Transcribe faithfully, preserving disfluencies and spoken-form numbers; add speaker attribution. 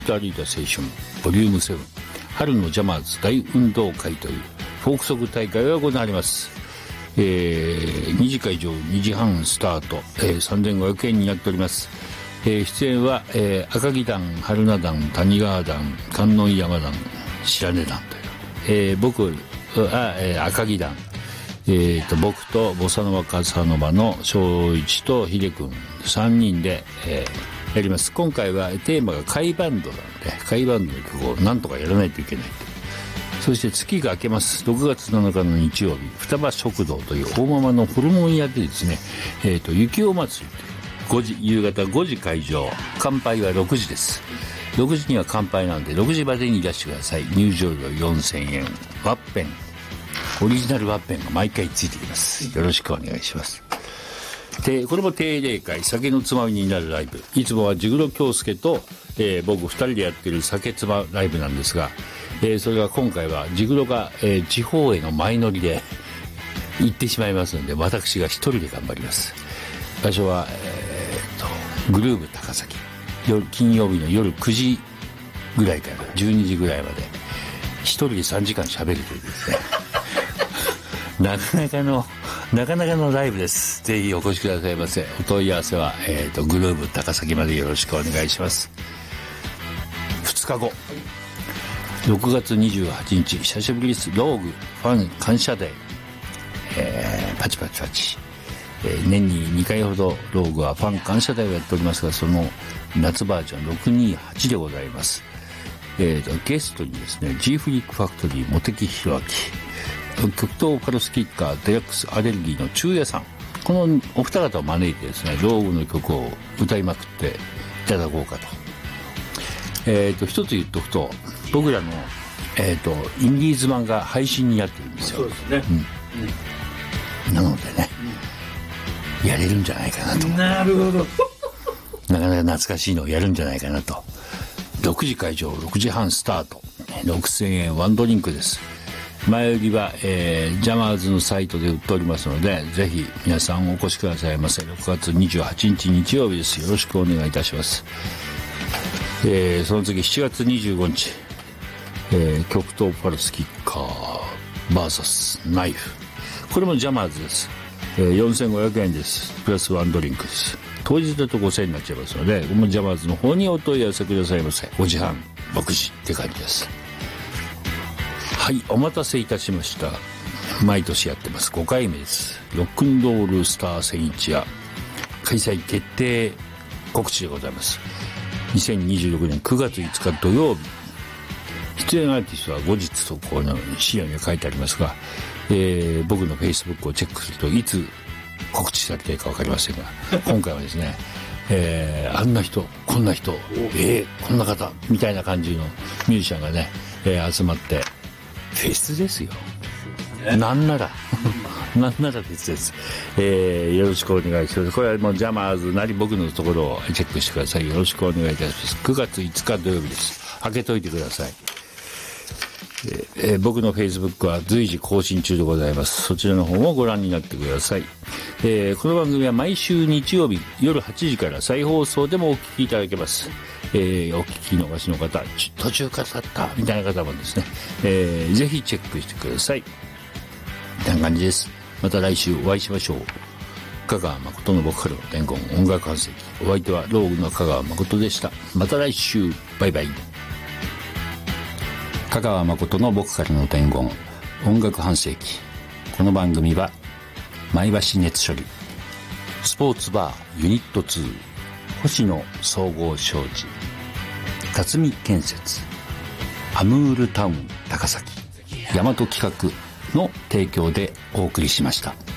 Speaker 1: と歩いた青春ボリュームセブン春のジャマーズ大運動会というフォークソング大会が行われます。えー、にじ会場にじはんスタート、えー、さんぜんごひゃくえんになっております。えー、出演は、えー、赤城団、春名団、谷川団、観音山団、白根団という、えー、僕は、えー、赤城団、えー、と僕とボサノバカサノバの正一と秀君さんにんで、えー、やります。今回はテーマが甲斐バンドなので甲斐バンドの曲をなんとかやらないといけない。そして月が明けますろくがつなのかの日曜日、双葉食堂という大ママのホルモン屋でですね、えー、と雪お祭りというごじ夕方ごじ会場、乾杯はろくじです。ろくじには乾杯なのでろくじまでにいらしてください。入場料よんせんえん、ワッペンオリジナルワッペンが毎回ついてきます。よろしくお願いします。でこれも定例会、酒のつまみになるライブ。いつもはジグロ京介と、えー、僕ふたりでやってる酒つまライブなんですが、えー、それが今回はジグロが、えー、地方への前乗りで行ってしまいますので、私が一人で頑張ります。場所は、えー、とグルーブ高崎、夜金曜日の夜くじぐらいからじゅうにじぐらいまで一人でさんじかん喋るというですねなかなかのなかなかのライブです。ぜひお越しくださいませ。お問い合わせは、えー、とグルーブ高崎までよろしくお願いします。ふつかごろくがつにじゅうはちにち、久しぶりです。ローグファン感謝デー、えー、パチパチパチ、えー、年ににかいほどローグはファン感謝デーをやっておりますが、その夏バージョンろくにはちでございます。えー、とゲストにですね G フリックファクトリー茂木弘明、極東パルスキッカーデラックスアレルギーの中也さん、このお二方を招いてですねローグの曲を歌いまくっていただこうかと。えー、と一つ言っとくと、僕らの、えー、とインディーズ版が配信になってるんですよ。
Speaker 2: そうですね、
Speaker 1: うん、なのでね、うん、やれるんじゃないかなと。
Speaker 2: なるほど。
Speaker 1: なかなか懐かしいのをやるんじゃないかなと。ろくじ会場ろくじはんスタート、ろくせんえんワンドリンクです。前売りは、えー、ジャマーズのサイトで売っておりますので、ぜひ皆さんお越しくださいませ。ろくがつにじゅうはちにち日曜日です。よろしくお願いいたします。えー、その次しちがつにじゅうごにち、えー、極東パルスキッカー ブイエス ナイフ、これもジャマーズです。えー、よんせんごひゃくえんです。プラスワンドリンクです。当日だとごせんえんになっちゃいますので、このジャマーズの方にお問い合わせくださいませ。ごじはんろくじって感じです。はい、お待たせいたしました。毎年やってますごかいめです。ロックンロールスター千一夜開催決定告知でございます。にせんにじゅうろくねんくがついつか土曜日、出演アーティストは後日とこうの資料に書いてありますが、えー、僕のフェイスブックをチェックするといつ告知されているか分かりませんが、今回はですね、えー、あんな人こんな人、えー、こんな方みたいな感じのミュージシャンがね、えー、集まってフェスですよ。なんならなんならフェスです。えー、よろしくお願いします。これはもうジャマーズなり僕のところをチェックしてください。よろしくお願いいたします。くがついつか土曜日です。開けといてください。えー、僕のフェイスブックは随時更新中でございます。そちらの方もご覧になってください。えー、この番組は毎週日曜日夜はちじから再放送でもお聞きいただけます。えー、お聞き逃しの方、途中からだったみたいな方もですね、えー、ぜひチェックしてください。みたいな感じです。また来週お会いしましょう。香川誠の僕からの伝言音楽半世紀、お相手はローグの香川誠でした。また来週、バイバイ。香川誠の僕からの伝言音楽半世紀。この番組は前橋熱処理、スポーツバーユニットツー、星野総合商事、辰巳建設、アムールタウン高崎、大和企画の提供でお送りしました。